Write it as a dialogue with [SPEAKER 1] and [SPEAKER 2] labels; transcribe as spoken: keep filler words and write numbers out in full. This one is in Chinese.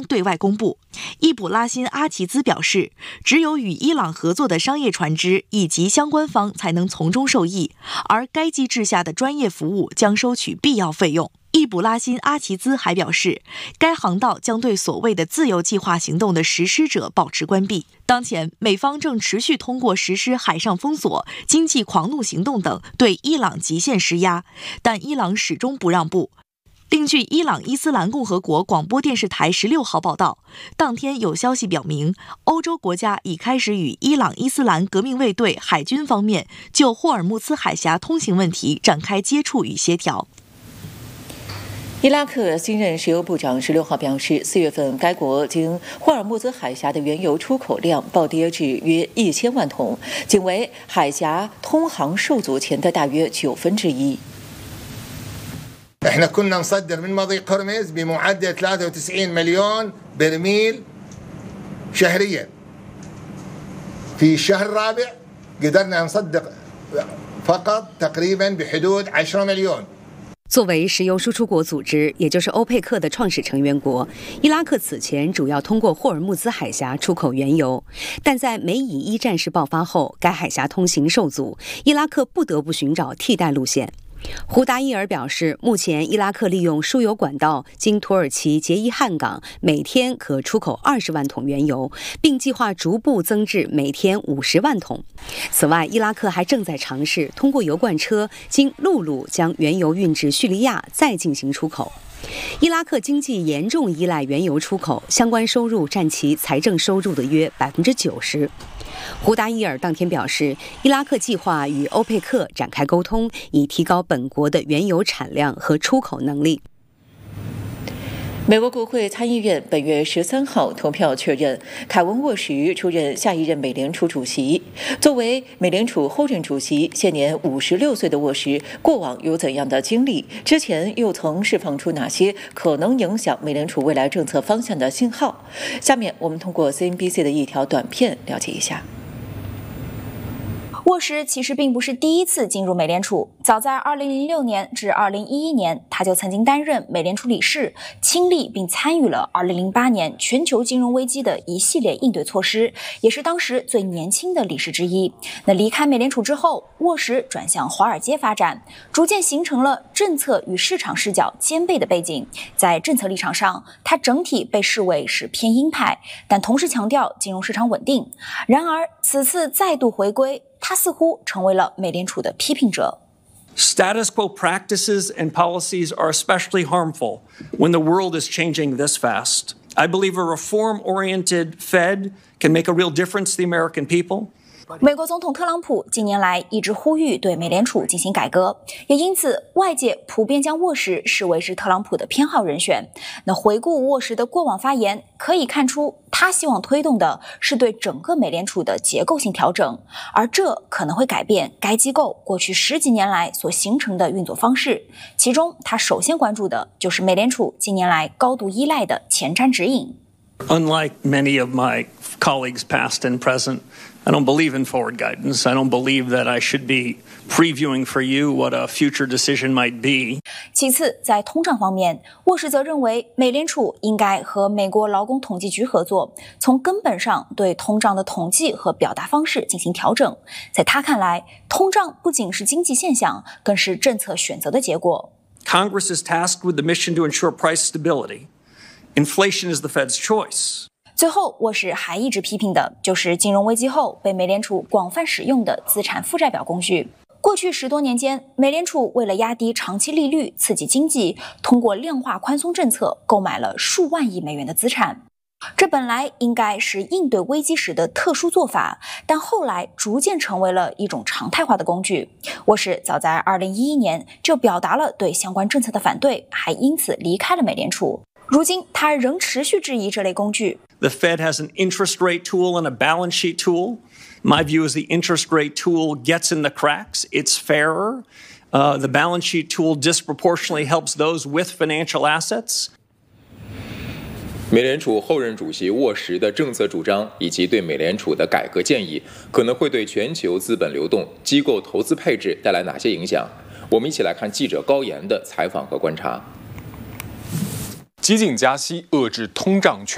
[SPEAKER 1] 对外公布。易卜拉欣·阿齐兹表示，只有与伊朗合作的商业船只以及相关方才能从中受益，而该机制下的专业服务将收取必要费用。易卜拉欣·阿齐兹还表示，该航道将对所谓的自由计划行动的实施者保持关闭。当前，美方正持续通过实施海上封锁、经济狂怒行动等对伊朗极限施压，但伊朗始终不让步。另据伊朗伊斯兰共和国广播电视台十六号报道，当天有消息表明，欧洲国家已开始与伊朗伊斯兰革命卫队海军方面就霍尔木兹海峡通行问题展开接触与协调。
[SPEAKER 2] 伊拉克新任石油部长十六号表示，四月份该国经霍尔木兹海峡的原油出口量暴跌至约一千万桶，仅为海峡通航受阻前的大约九分之一。
[SPEAKER 3] احنا كنا نصدر من مضيق هرمز بمعدل ثلاثة وتسعين مليون برميل شهريا. في الشهر الرابع قدرنا نصدق فقط تقريبا بحدود عشرة مليون。
[SPEAKER 4] 作为石油输出国组织，也就是欧佩克的创始成员国，伊拉克此前主要通过霍尔木兹海峡出口原油，但在美以一战事爆发后，该海峡通行受阻，伊拉克不得不寻找替代路线。胡达伊尔表示，目前伊拉克利用输油管道经土耳其杰伊汉港每天可出口二十万桶原油，并计划逐步增至每天五十万桶。此外，伊拉克还正在尝试通过油罐车经陆路将原油运至叙利亚，再进行出口。伊拉克经济严重依赖原油出口，相关收入占其财政收入的约百分之九十。胡达伊尔当天表示，伊拉克计划与欧佩克展开沟通，以提高本国的原油产量和出口能力。
[SPEAKER 2] 美国国会参议院本月十三号投票确认凯文·沃什出任下一任美联储主席。作为美联储后任主席，现年五十六岁的沃什过往有怎样的经历？之前又曾释放出哪些可能影响美联储未来政策方向的信号？下面我们通过 C N B C 的一条短片了解一下。
[SPEAKER 5] 沃什其实并不是第一次进入美联储，早在二零零六年至二零一一年，他就曾经担任美联储理事，亲历并参与了二零零八年全球金融危机的一系列应对措施，也是当时最年轻的理事之一。那离开美联储之后，沃什转向华尔街发展，逐渐形成了政策与市场视角兼备的背景。在政策立场上，他整体被视为是偏鹰派，但同时强调金融市场稳定。然而，此次再度回归，他似乎成为了美联储的批评者。
[SPEAKER 6] Status quo practices and policies are especially harmful when the world is changing this fast. I believe a reform-oriented Fed can make a real difference to the American people.
[SPEAKER 5] 美国总统特朗普近年来一直呼吁对美联储进行改革，也因此外界普遍将沃什视为是特朗普的偏好人选。那回顾沃什的过往发言，可以看出他希望推动的是对整个美联储的结构性调整，而这可能会改变该机构过去十几年来所形成的运作方式。其中他首先关注的就是美联储近年来高度依赖的前瞻指引。
[SPEAKER 6] Unlike many of my colleagues past and present, I don't believe in forward guidance. I don't believe that I should be previewing for you what a future decision might be.
[SPEAKER 5] 其次，在通胀方面，沃什则认为美联储应该和美国劳工统计局合作，从根本上对通胀的统计和表达方式进行调整。在他看来，通胀不仅是经济现象，更是政策选择的结果。
[SPEAKER 6] Congress is tasked with the mission to ensure price stability. Inflation is the Fed's choice.
[SPEAKER 5] 最后，沃什还一直批评的就是金融危机后被美联储广泛使用的资产负债表工具。过去十多年间，美联储为了压低长期利率、刺激经济，通过量化宽松政策购买了数万亿美元的资产。这本来应该是应对危机时的特殊做法，但后来逐渐成为了一种常态化的工具。沃什早在二零一一年就表达了对相关政策的反对，还因此离开了美联储。如今，他仍持续质疑这类工具。
[SPEAKER 6] The Fed has an interest rate tool and a balance sheet tool. My view is the interest rate tool gets in the cracks. It's fairer. Uh, the balance sheet tool disproportionately helps those with financial assets.
[SPEAKER 7] 美联储后任主席沃什的政策主张以及对美联储的改革建议，可能会对全球资本流动、机构投资配置带来哪些影响？我们一起来看记者高岩的采访和观察。
[SPEAKER 8] 激进加息，遏制通胀